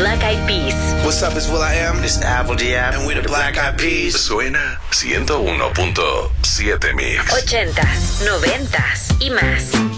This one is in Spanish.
Black Eyed Peas. What's up, it's will.i.am. It's Apple Diab. And we the Black Eyed Peas. Suena 101.7 Mix. 80s, 90s y más.